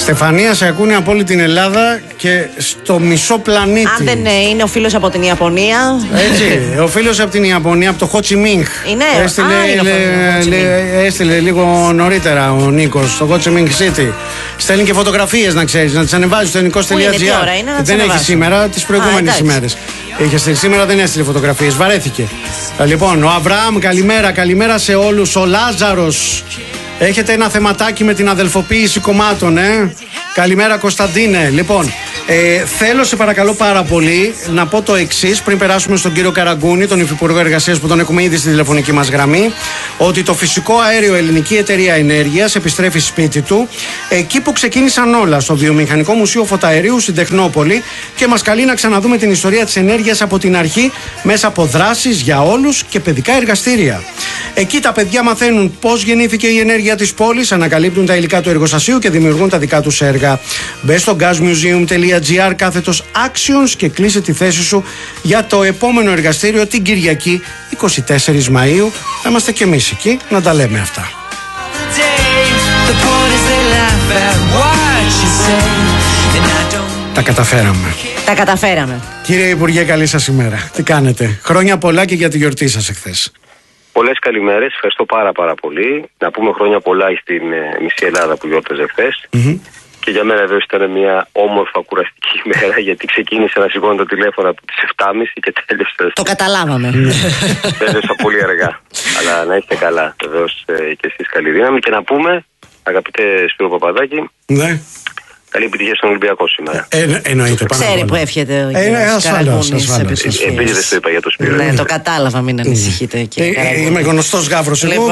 Στεφανία, σε ακούνε από όλη την Ελλάδα και στο μισό πλανήτη. Αν δεν είναι ο φίλος από την Ιαπωνία. Έτσι, ο φίλος από την Ιαπωνία, από το Χο Τσι Μίνχ. Είναι, έστειλε λίγο νωρίτερα ο Νίκος στο Χο Τσι Μίνχ City. Στέλνει και φωτογραφίες, να ξέρεις, να τις ανεβάζει στο ελληνικός.gr. Δεν έχει σήμερα, τις προηγούμενες ημέρες. Είχε στείλει, σήμερα δεν έστειλε φωτογραφίες, βαρέθηκε. Λοιπόν, ο Αβραάμ, καλημέρα σε όλους. Ο Λάζαρος, έχετε ένα θεματάκι με την αδελφοποίηση κομμάτων, Καλημέρα Κωνσταντίνε. Λοιπόν, θέλω σε παρακαλώ πάρα πολύ να πω το εξής πριν περάσουμε στον κύριο Καραγκούνη, τον Υφυπουργό Εργασίας που τον έχουμε ήδη στη τηλεφωνική μας γραμμή, ότι το φυσικό αέριο Ελληνική Εταιρεία Ενέργειας επιστρέφει σπίτι του εκεί που ξεκίνησαν όλα, στο Βιομηχανικό Μουσείο Φωταερίου στην Τεχνόπολη, και μας καλεί να ξαναδούμε την ιστορία της ενέργειας από την αρχή μέσα από δράσεις για όλους και παιδικά εργαστήρια. Εκεί τα παιδιά μαθαίνουν πώς γεννήθηκε η ενέργεια της πόλης, ανακαλύπτουν τα υλικά του εργοστασίου και δημιουργούν τα δικά τους έργα. Μπες στο gasmuseum.gr/actions και κλείσε τη θέση σου για το επόμενο εργαστήριο την Κυριακή 24 Μαΐου. Θα είμαστε και εμείς εκεί να τα λέμε αυτά. Τα καταφέραμε. Κύριε Υπουργέ, καλή σας ημέρα. Τι κάνετε? Χρόνια πολλά και για τη γιορτή σας εχθές. Πολλές καλημέρες, ευχαριστώ πάρα πολύ. Να πούμε χρόνια πολλά στην μισή Ελλάδα που γιόρταζε χθες. Και για μένα βέβαια ήταν μια όμορφα κουραστική ημέρα, γιατί ξεκίνησε να σηκώνω το τηλέφωνο από τις 7.30 και τέλειωσε. Το καταλάβαμε. Τέλειωσα πολύ αργά. Αλλά να είστε καλά, βεβαίως και εσείς καλή δύναμη. Και να πούμε, αγαπητέ Σπύρο Παπαδάκη, ναι, καλή επιτυχία στον Ολυμπιακό σήμερα. Εννοείται. Ξέρει που εύχεται ο κύριος Καραγκούνης. Επειδή δεν το είπα για το Σπύρο. Ναι, το κατάλαβα, μην ανησυχείτε. Είμαι γνωστός γάβρος. Εγώ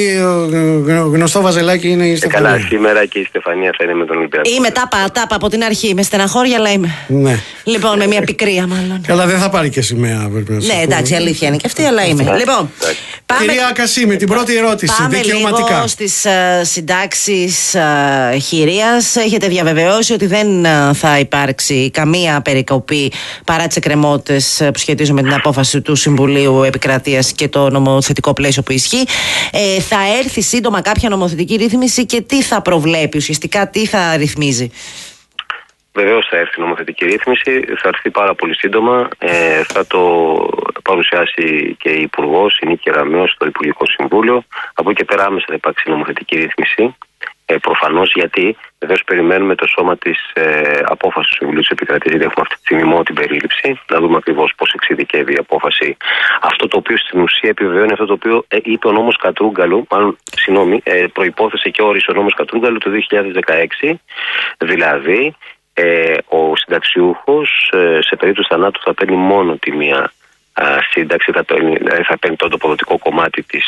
γνωστό βαζελάκι είναι η Στεφανία. Καλά, σήμερα και η Στεφανία θα είναι με τον Ολυμπιακό. Είμαι τάπα από την αρχή. Με στεναχώρια, αλλά είμαι. Λοιπόν, με μια πικρία μάλλον. Καλά, δεν θα πάρει και σημαία. Ναι, εντάξει, αλήθεια είναι και αυτή, αλλά είμαι. Λοιπόν, κυρία Κασίμη, την πρώτη ερώτηση. Πάμε λίγο στις συντάξεις χειρίας. Έχετε διαβεβαιώσει ότι δεν θα υπάρξει καμία περικοπή παρά τις εκκρεμότητες που σχετίζουν με την απόφαση του Συμβουλίου Επικρατείας και το νομοθετικό πλαίσιο που ισχύει. Θα έρθει σύντομα κάποια νομοθετική ρύθμιση και τι θα προβλέπει, ουσιαστικά τι θα ρυθμίζει? Βεβαίως θα έρθει νομοθετική ρύθμιση, θα έρθει πάρα πολύ σύντομα. Θα το παρουσιάσει και η Υπουργός, η Νίκη Ραμέως, στο Υπουργικό Συμβούλιο. Από εκεί και πέρα άμεσα θα υπάρξει νομοθετική ρύθμιση. Προφανώς, γιατί βεβαίως περιμένουμε το σώμα της απόφασης του Συμβουλίου της Επικρατείας, γιατί έχουμε αυτή τη στιγμή μόνο την περίληψη, να δούμε ακριβώς πώς εξειδικεύει η απόφαση. Αυτό το οποίο στην ουσία επιβεβαιώνει αυτό το οποίο είπε ο νόμος Κατρούγκαλου, προϋπόθεσε και όρισε ο νόμος Κατρούγκαλου το 2016, δηλαδή ο συνταξιούχος σε περίπτωση θανάτου θα παίρνει μόνο τη μία σύνταξη, θα παίρνει το τοποδοτικό κομμάτι της.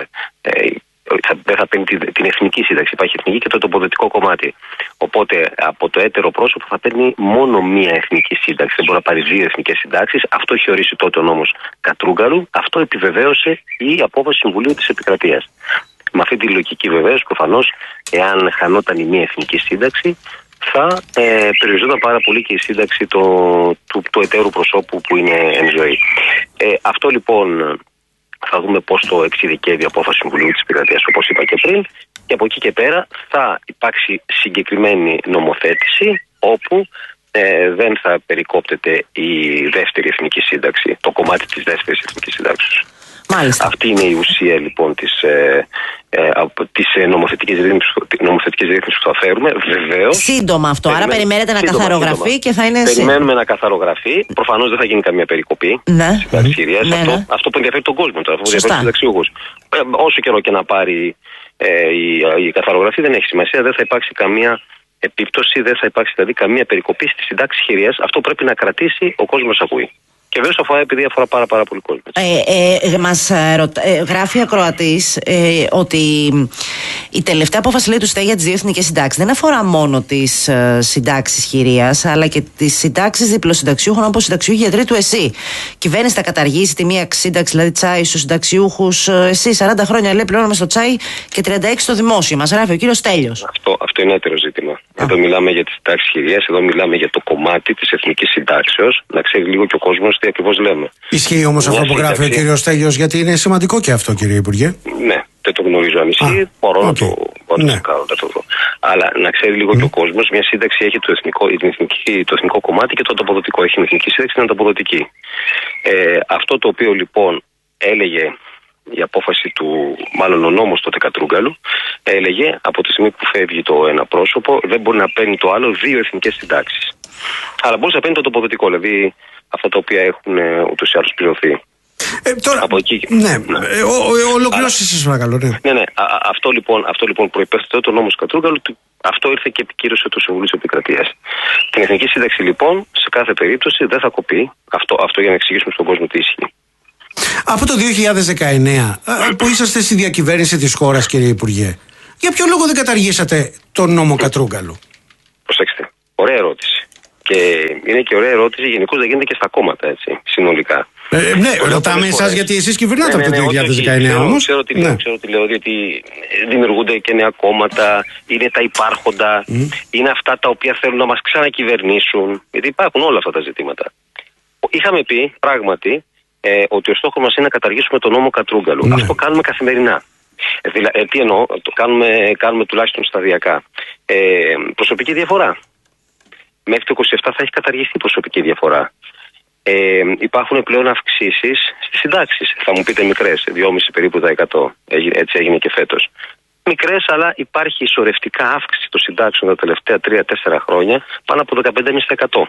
Δεν θα παίρνει την εθνική σύνταξη. Υπάρχει εθνική και το τοποδοτικό κομμάτι. Οπότε από το έτερο πρόσωπο θα παίρνει μόνο μία εθνική σύνταξη. Δεν μπορεί να πάρει δύο εθνικές συντάξεις. Αυτό έχει ορίσει τότε ο νόμος Κατρούγκαλου. Αυτό επιβεβαίωσε η απόφαση Συμβουλίου της Επικρατείας. Με αυτή τη λογική, βεβαίως, προφανώς, εάν χανόταν η μία εθνική σύνταξη, θα περιοριζόταν πάρα πολύ και η σύνταξη του εταίρου προσώπου που είναι εν ζωή. Αυτό λοιπόν. Θα δούμε πώς το εξειδικεύει η απόφαση Συμβουλίου της Επικρατείας, όπως είπα και πριν, και από εκεί και πέρα θα υπάρξει συγκεκριμένη νομοθέτηση όπου δεν θα περικόπτεται η δεύτερη εθνική σύνταξη, το κομμάτι της δεύτερης εθνικής σύνταξης. Μάλιστα. Αυτή είναι η ουσία λοιπόν της νομοθετικής ρύθμισης που θα φέρουμε. Βεβαίως. Σύντομα αυτό. Άρα περιμένετε να καθαρογραφεί και θα είναι. Περιμένουμε να καθαρογραφεί. Προφανώς δεν θα γίνει καμία περικοπή. Ναι. Αυτό που ενδιαφέρει τον κόσμο τώρα. Αυτό που ενδιαφέρει τους συνταξιούχους. Όσο καιρό και να πάρει η καθαρογραφή δεν έχει σημασία. Δεν θα υπάρξει καμία επίπτωση, δεν θα υπάρξει δηλαδή καμία περικοπή στη συντάξη χειρίας. Αυτό πρέπει να κρατήσει ο κόσμος ακούει. Και βέβαια αφορά, επειδή αφορά πάρα πολύ κόσμο. Μας γράφει ακροατής ότι η τελευταία απόφαση, λέει, του ΣΤΕ για τις δύο εθνικές συντάξεις δεν αφορά μόνο τις συντάξεις χειρίας, αλλά και τις συντάξεις διπλοσυνταξιούχων όπως συνταξιούχοι για τρίτου ΕΣΥ. Κυβέρνηση θα καταργήσει τη μία σύνταξη, δηλαδή τσάι στους συνταξιούχους ΕΣΥ. 40 χρόνια, λέει, πληρώνουμε στο τσάι και 36 στο δημόσιο. Μας γράφει ο κύριος Τέλειος. Αυτό είναι έτερο ζήτημα. Εδώ μιλάμε για τις συντάξεις χειρίας, εδώ μιλάμε για το κομμάτι της εθνικής συντάξεως. Να ξέρει λίγο και ο κόσμος τι ακριβώς λέμε. Ισχύει όμως αυτό που γράφει ο κύριος Τέλειος, γιατί είναι σημαντικό και αυτό, κύριε Υπουργέ. Ναι, δεν το γνωρίζω αν ισχύει. Μπορώ να το κάνω. Αλλά να ξέρει λίγο και ο κόσμος, μια σύνταξη έχει το εθνικό κομμάτι και το ανταποδοτικό. Έχει την εθνική σύνταξη και την ανταποδοτική. Αυτό το οποίο λοιπόν έλεγε η απόφαση του, μάλλον ο νόμος τότε Κατρούγκαλου, έλεγε από τη στιγμή που φεύγει το ένα πρόσωπο, δεν μπορεί να παίρνει το άλλο 2 εθνικές συντάξεις. Αλλά μπορεί να παίρνει το ανταποδοτικό, δηλαδή αυτά τα οποία έχουν ούτως ή άλλως πληρωθεί. Τώρα, από εκεί. Ναι, ολοκληρώστε σας παρακαλώ. Ναι. Αυτό λοιπόν προϋπέθεται το νόμος Κατρούγκαλου, αυτό ήρθε και επικύρωσε το Συμβούλιο της Επικρατείας. Την εθνική σύνταξη λοιπόν σε κάθε περίπτωση δεν θα κοπεί. Αυτό για να εξηγήσουμε στον κόσμο τι ισχύει. Από το 2019 που είσαστε στη διακυβέρνηση της χώρας, κύριε Υπουργέ, για ποιο λόγο δεν καταργήσατε τον νόμο Κατρούγκαλου? Προσέξτε, ωραία ερώτηση. Και είναι και ωραία ερώτηση γενικώς να γίνεται και στα κόμματα, έτσι, συνολικά. Ναι, ρωτάμε εσάς γιατί εσείς κυβερνάτε από το 2019 όμως. Ξέρω τι λέω, διότι δημιουργούνται και νέα κόμματα, είναι τα υπάρχοντα, είναι αυτά τα οποία θέλουν να μας ξανακυβερνήσουν, γιατί υπάρχουν όλα αυτά τα ζητήματα. Είχαμε πει πράγματι ότι ο στόχος μας είναι να καταργήσουμε τον νόμο Κατρούγκαλου. Ναι. Αυτό κάνουμε καθημερινά. Τι εννοώ, το κάνουμε τουλάχιστον σταδιακά. Προσωπική διαφορά. Μέχρι το 27 θα έχει καταργηθεί η προσωπική διαφορά. Υπάρχουν πλέον αυξήσεις στις συντάξεις. Θα μου πείτε μικρές, 2,5 περίπου τα 100. Έτσι έγινε και φέτος. Μικρές, αλλά υπάρχει ισορρευτικά αύξηση των συντάξεων τα τελευταία 3-4 χρόνια πάνω από 15,5%.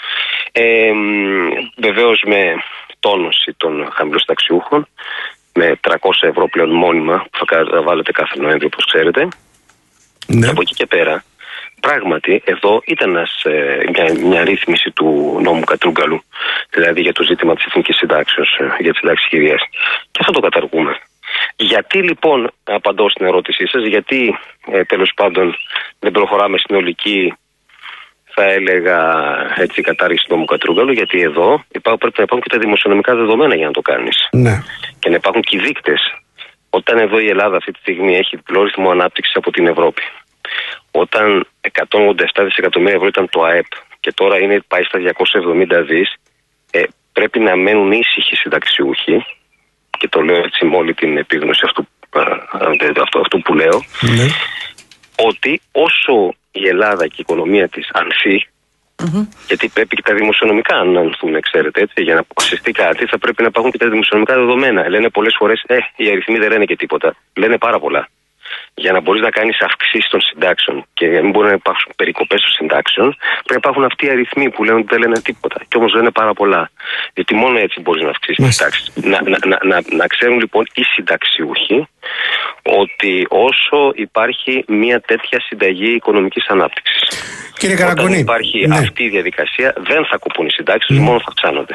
Βεβαίως με τόνωση των χαμηλοσταξιούχων, με 300 ευρώ πλέον μόνιμα που θα βάλετε κάθε Νοέμβριο, όπως ξέρετε. Ναι. Και από εκεί και πέρα, πράγματι, εδώ ήταν μια ρύθμιση του νόμου Κατρούγκαλου, δηλαδή για το ζήτημα της εθνικής συντάξεως, για τις συντάξεις χειρίας. Και αυτό το καταργούμε. Γιατί λοιπόν, απαντώ στην ερώτησή σας, γιατί τέλος πάντων δεν προχωράμε στην ολική, θα έλεγα έτσι, κατάργηση του νόμου Κατρούγκαλου? Γιατί εδώ πρέπει να υπάρχουν και τα δημοσιονομικά δεδομένα για να το κάνεις. Ναι. Και να υπάρχουν και οι δείκτες. Όταν εδώ η Ελλάδα αυτή τη στιγμή έχει διπλό ρυθμό ανάπτυξης από την Ευρώπη, όταν 187 δισεκατομμύρια ευρώ ήταν το ΑΕΠ και τώρα πάει στα 270 δις, πρέπει να μένουν ήσυχοι συνταξιούχοι, και το λέω έτσι με όλη την επίγνωση αυτού που λέω, ναι, ότι όσο η Ελλάδα και η οικονομία της ανθεί, γιατί πρέπει και τα δημοσιονομικά να ανθούν, ξέρετε, έτσι, για να αποφασιστεί κάτι θα πρέπει να υπάρχουν και τα δημοσιονομικά δεδομένα. Λένε πολλές φορές, οι αριθμοί δεν λένε και τίποτα. Λένε πάρα πολλά. Για να μπορείς να κάνεις αυξήσεις των συντάξεων και να μην μπορεί να υπάρχουν περικοπές των συντάξεων, πρέπει να υπάρχουν αυτοί οι αριθμοί που λένε ότι δεν λένε τίποτα. Και όμως λένε πάρα πολλά. Γιατί μόνο έτσι μπορείς να αυξήσεις τις συντάξεις. Να ξέρουν λοιπόν οι συνταξιούχοι ότι όσο υπάρχει μια τέτοια συνταγή οικονομικής ανάπτυξης, κύριε Καραγκούνη, όταν υπάρχει αυτή η διαδικασία, δεν θα κοπούν οι συντάξεις, μόνο θα αυξάνονται.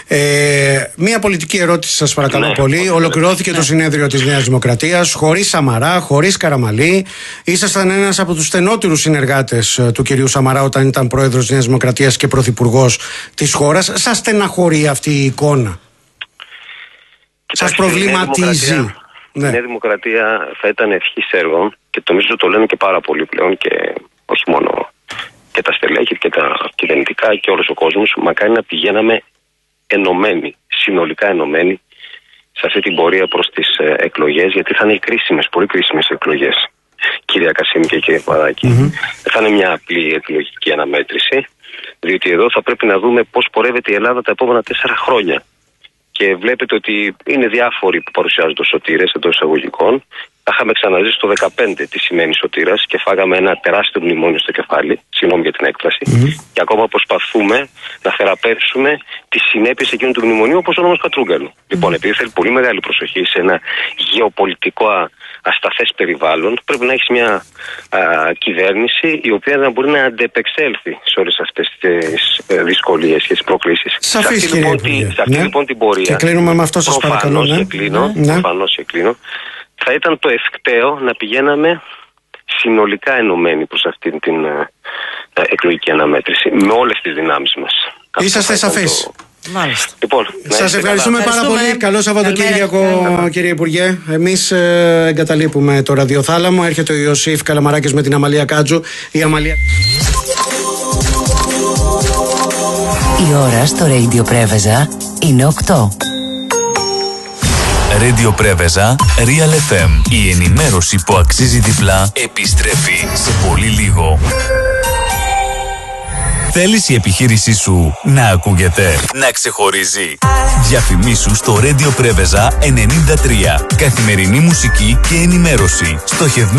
Μία πολιτική ερώτηση, σας παρακαλώ πολύ. Ολοκληρώθηκε το συνέδριο της Νέας Δημοκρατίας, χωρίς Σαμαρά, χωρίς Καραμανλή. Ήσασταν ένας από τους στενότερους συνεργάτες του κυρίου Σαμαρά όταν ήταν πρόεδρος της Νέας Δημοκρατίας και πρωθυπουργός της χώρας. Σας στεναχωρεί αυτή η εικόνα? Σας προβληματίζει? Η Νέα Δημοκρατία θα ήταν ευχής έργων και νομίζω το λένε και πάρα πολύ πλέον, και όχι μόνο και τα στελέχη και τα κυβερνητικά και όλος ο κόσμος. Μακάρι να πηγαίναμε ενωμένοι, συνολικά ενωμένοι σε αυτή την πορεία προς τις εκλογές, γιατί θα είναι κρίσιμες, πολύ κρίσιμες εκλογές, κυρία Κασίμη και κύριε Παδάκη. Δεν θα είναι μια απλή εκλογική αναμέτρηση, διότι εδώ θα πρέπει να δούμε πώς πορεύεται η Ελλάδα τα επόμενα 4 χρόνια. Και βλέπετε ότι είναι διάφοροι που παρουσιάζονται ως σωτήρες εντός εισαγωγικών. Τα είχαμε ξαναζήσει το 2015 τι σημαίνει σωτήρας και φάγαμε ένα τεράστιο μνημόνιο στο κεφάλι. Συγγνώμη για την έκφραση. Και ακόμα προσπαθούμε να θεραπεύσουμε τις συνέπειες εκείνου του μνημονίου, όπως ο νόμος Κατρούγκαλου. Λοιπόν, επειδή θέλει πολύ μεγάλη προσοχή σε ένα γεωπολιτικό ασταθές περιβάλλον, πρέπει να έχεις μια κυβέρνηση η οποία να μπορεί να αντεπεξέλθει σε όλες αυτές τις δυσκολίες και τις προκλήσεις. Σε αυτή λοιπόν την πορεία. Και κλείνουμε με αυτό, σας παρακαλώ. Προφανώς και κλείνω. Θα ήταν το ευκταίο να πηγαίναμε συνολικά ενωμένοι προς αυτήν την εκλογική αναμέτρηση, με όλες τις δυνάμεις μας. Είσαστε σαφείς. Μάλιστα. Λοιπόν, σας ευχαριστούμε πάρα πολύ. Καλό Σαββατοκύριακο, κύριε Υπουργέ. Εμείς εγκαταλείπουμε το ραδιοθάλαμο. Έρχεται ο Ιωσήφ Καλαμαράκης με την Αμαλία Κάτζου. Η Αμαλία. Η ώρα στο Radio Πρέβεζα είναι 8. Radio Πρέβεζα, Real FM. Η ενημέρωση που αξίζει διπλά επιστρέφει σε πολύ Θέλεις η επιχείρησή σου να ακούγεται, να ξεχωρίζει? Διαφημίσου στο Radio Preveza 93. Καθημερινή μουσική και ενημέρωση. Στοχευμένη